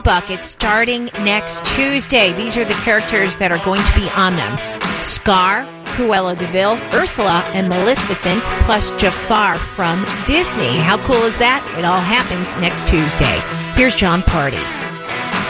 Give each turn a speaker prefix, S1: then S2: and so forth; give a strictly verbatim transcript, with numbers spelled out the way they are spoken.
S1: Bucket starting next Tuesday. These are the characters that are going to be on them. Scar, Cruella de Vil, Ursula, and Maleficent, plus Jafar from Disney. How cool is that? It all happens next Tuesday. Here's John Party.